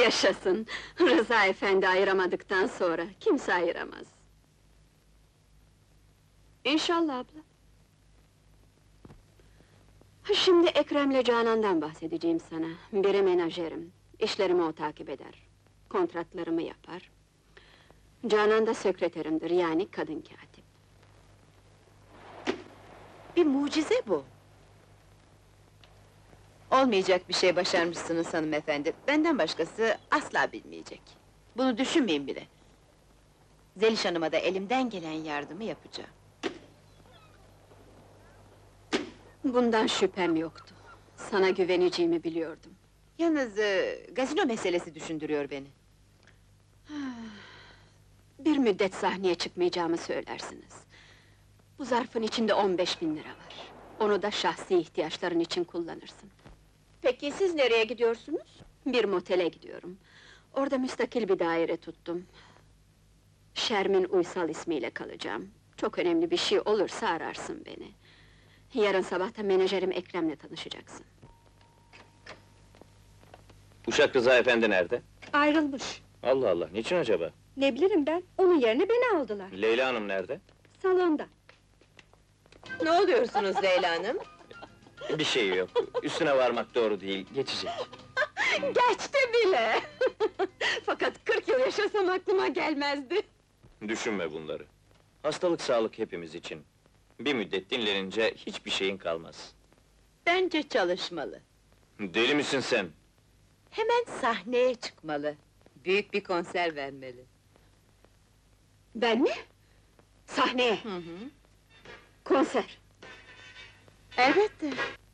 Yaşasın! Rıza efendi ayıramadıktan sonra, kimse ayıramaz. İnşallah abla. Şimdi Ekrem'le Canan'dan bahsedeceğim sana. Biri menajerim, işlerimi o takip eder. Kontratlarımı yapar. Canan da sekreterimdir, yani kadın katip. Bir mucize bu! Olmayacak bir şey başarmışsınız hanımefendi. Benden başkası asla bilmeyecek. Bunu düşünmeyin bile. Zeliş Hanım'a da elimden gelen yardımı yapacağım. Bundan şüphem yoktu. Sana güveneceğimi biliyordum. Yalnız gazino meselesi düşündürüyor beni. Bir müddet sahneye çıkmayacağımı söylersiniz. Bu zarfın içinde 15.000 lira var. Onu da şahsi ihtiyaçların için kullanırsın. Peki siz nereye gidiyorsunuz? Bir motele gidiyorum. Orada müstakil bir daire tuttum. Şermin Uysal ismiyle kalacağım. Çok önemli bir şey olursa ararsın beni. Yarın sabah da menajerim Ekrem'le tanışacaksın. Uşak Rıza efendi nerede? Ayrılmış. Allah Allah, niçin acaba? Ne bilirim ben, onun yerine beni aldılar. Leyla Hanım nerede? Salonda. Ne oluyorsunuz Leyla Hanım? Bir şey yok, üstüne varmak doğru değil, geçecek. Geçti bile! Fakat 40 yıl yaşasam aklıma gelmezdi. Düşünme bunları. Hastalık sağlık hepimiz için. Bir müddet dinlenince hiçbir şeyin kalmaz. Bence çalışmalı. Deli misin sen? Hemen sahneye çıkmalı. Büyük bir konser vermeli. Ben mi? Sahneye, Hı hı. konser. Elbette.